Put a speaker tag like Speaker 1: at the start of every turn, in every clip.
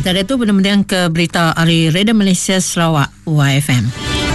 Speaker 1: Kita itu benar-benar ke berita Hari Radio Malaysia Sarawak YFM.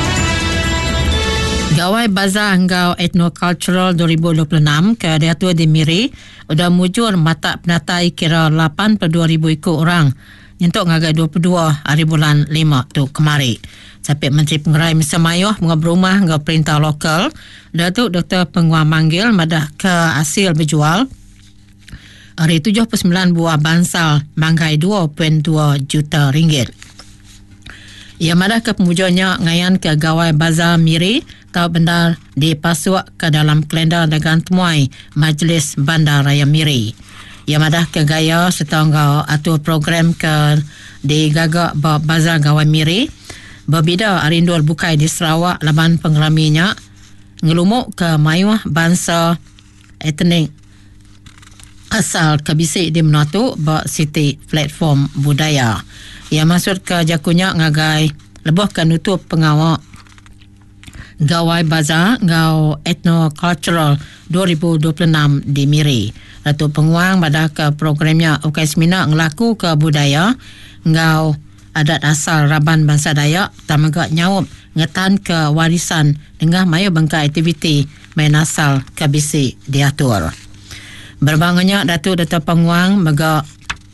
Speaker 1: Gawai Bazar Engkau Ethnocultural 2026 ke Datuk di Miri sudah mujur mata penatai kira 82,000 ikut orang untuk ngagai 22 hari bulan 5 tu kemari. Sampai Menteri Pengerai Misa Mayuh mengobrol rumah dengan perintah lokal Datuk Dr. Penguang manggil madah ke hasil berjual hari 79 buah bansal manggai 2.2 juta ringgit. Ia madah ke pemujurnya ngayan ke Gawai Bazar Miri atau benda dipasuk ke dalam kalender dagang temuai Majlis Bandar Raya Miri. Ia madah ke gaya serta atur program ke digagak Bazar Gawai Miri. Berbeda arindul bukai di Sarawak laban penggelaminya ngelumuk ke mayuh bangsa etnik asal Kebisik di Menatu bersiti platform budaya. Ia masuk ke jakunya ngagai lebuh ke nutup pengawak Gawai Bazar Ngau Ethnocultural 2026 di Miri. Datuk Penguang pada ke programnya Ukai Semina ngelaku ke budaya Ngau adat asal Raban Bangsa Dayak tamaga nyawup ngetan ke warisan dengan mayu bangka aktiviti main asal Kebisik diatur. Berbangunnya Datuk Penguang mega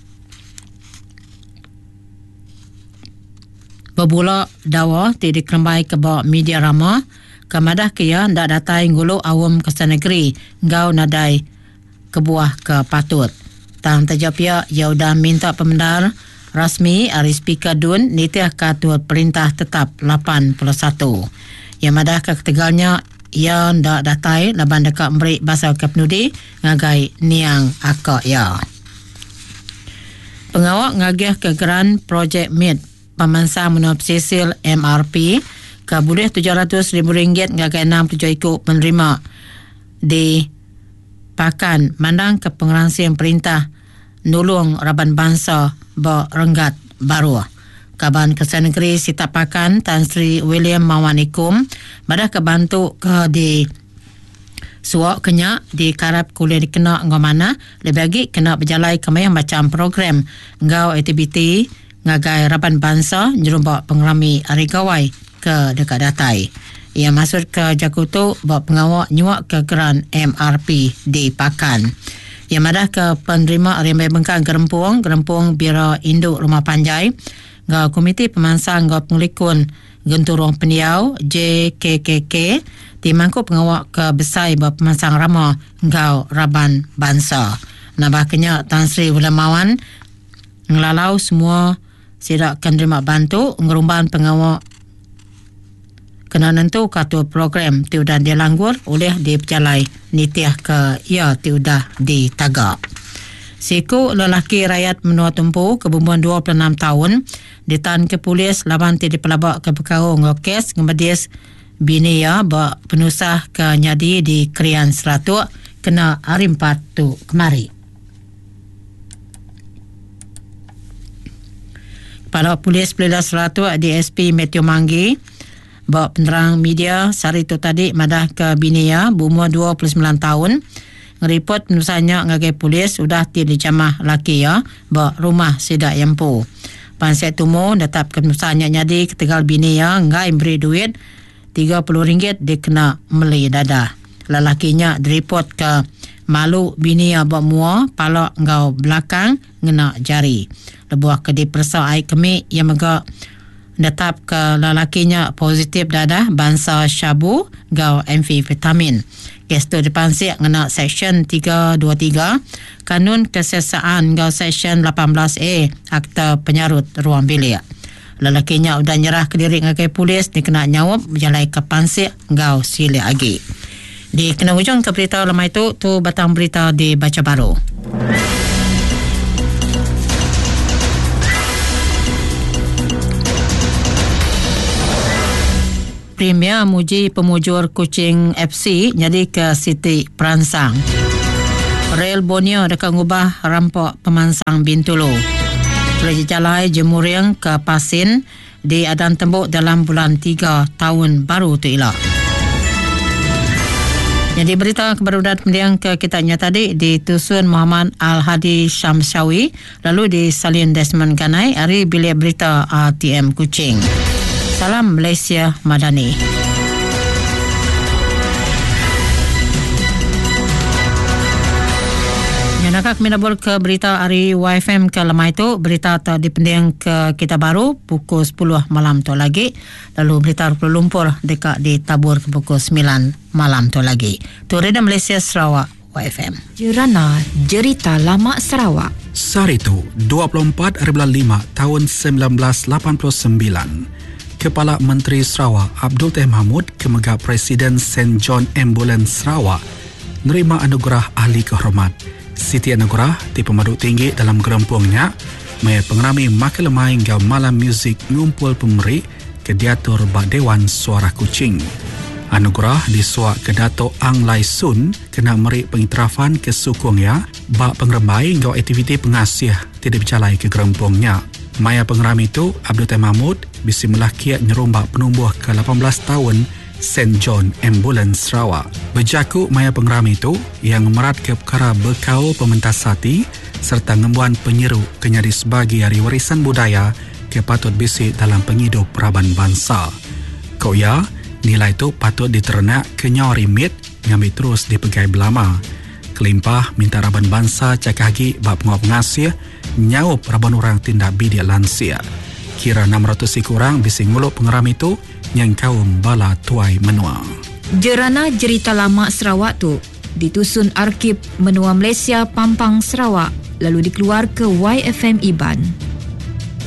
Speaker 1: berbula dawa ti dikerembai ke bawah media rama kemadah kia ndak datai ngulu awam kesan negeri ngau nadai kebuah ke patut. Tang tajapia ia udah minta pemendar rasmi ari speaker dun nitiah katur perintah tetap 81. Ia madah ke ketegalnya ia ndak datai laban dekat memberi basal kepnudi ngagai niang akak ya. Pengawak ngagih ke Grand Project Meet pemansang menurut Cecil MRP ke boleh RM700,000 ngagai 67 ikut penerima di pakan mandang ke pengeransian perintah nulung Raban Bangsa berenggat baru. Kaban Kesan Negeri Sita Pakan Tan Sri William Mawanikum badah kebantu ke di suak kenyak di karab kuliah dikena ngau mana lebih lagi kena berjalai kemai macam program ngau aktiviti ngagai Raban Bangsa jerumbak pengerami Ari Gawai ke dekat datai. Ia masuk ke Jakutu buat pengawak nyuak ke Grand MRP di Pakan. Ia madah ke penerima Rimbai Bengkang Gerempung Bira Induk Rumah Panjai ngau Komiti Pemansang ngau Pengulikun Genturong Pendiau JKKK di mangkuk pengawak ke Besai buat pemansang rama ngau Raban Bangsa. Nabahnya Tan Sri Ulamawan ngelalau semua sidak akan terima bantu ngerumban pengawak kena nentu katur program tiudah dilanggur oleh diperjalai nitiah ke ia tiudah ditagak. Siku lelaki rakyat menua tumpu kebumbuan 26 tahun ditahan ke polis laban ti dipelabak ke perkara ngokes ngemedis bini ya penusah ke nyadi di Krian Seratuk kena hari 4 tu kemari. Kepala Polis Pelila Seratuk DSP Matthew Manggi bawa penerang media sehari itu tadi madah ke binia berumur 29 tahun ngeripot penusahnya ngagai polis sudah dijamah laki ya bawa rumah sidak yampu. Pansek tumu datap ke penusahnya nyadi ketegal bini ya ngai beri duit RM30 dikena meli dadah. Lelakinya diripot ke malu bini ya bawa mua palak ngau belakang ngena jari. Lebuah ke dipersa air kemik yang mega datap ke lelakinya positif dadah bangsa syabu gau amfetamin. Kes tu dipansik ngena Seksyen 323 Kanun Kesesaan gau Seksyen 18A Akta Penyarut Ruang Bilik. Lelakinya udah nyerah ke diri ngagai polis dikena nyawab berjalai ke pansik gau sili agi. Di kena hujung ke berita lemah itu tu batang berita di Baca Baru. Premier muji pemujur Kuching FC jadi ke Siti Peransang. Rel Borneo dekat ngubah rampok pemansang Bintulu. Berjalan Jemuriang ke Pasin di Adan Tembuk dalam bulan 3 tahun baru tu elak. Jadi berita kebaruan pendiang ke kitanya tadi di Tusun Muhammad Al-Hadi Syamsyawi, lalu di Salin Desmond Kanai, hari bilik berita RTM Kuching. Salam Malaysia Madani. Nakak minabur ke berita hari YFM ke lemah itu, berita di pendiang ke kita baru pukul 10 malam tu lagi, lalu berita Kuala Lumpur dekat di Tabur ke pukul 9 malam tu lagi. Tu Radio Malaysia Sarawak YFM.
Speaker 2: Jerana Jerita Lama Sarawak.
Speaker 3: Saritu 24/5 tahun 1989. Kepala Menteri Sarawak Abdul Teh Mahmud kemegah Presiden St. John Ambulance Sarawak nerima anugerah ahli kehormat. Siti Anugerah di pemaduk tinggi dalam gerempungnya maya pengerami makan lemah hingga malam muzik ngumpul pemeri ke diatur bak Dewan Suara Kuching. Anugerah disuak ke Dato' Ang Lai Sun kena meri pengiktirafan ke sukungnya bak pengerembai hingga aktiviti pengasih tidak bercalai ke gerempungnya. Maya pengerami itu Abdul Teh Mahmud bisi melakiat nyerumbak penumbuh ke 18 tahun St. John Ambulance Sarawak. Berjaku maya pengerami itu yang merat ke perkara berkau pementasati serta ngembuan penyeru kenyadi sebagai hari warisan budaya ke patut bisi dalam penghidup Raban Bangsa. Kau ya, nilai itu patut diternak ke nyawa rimit ngambil terus dipegai belama. Kelimpah minta Raban Bangsa cakagi bab penguap ngasih nyaup Raban orang tindak bidik lansia. Kira 600 kurang bisi nguluk pengerami itu yang kaum bala tuai menua.
Speaker 2: Jerana Jerita Lama Sarawak tu ditusun Arkib Menua Malaysia Pampang Sarawak lalu dikeluar ke YFM Iban.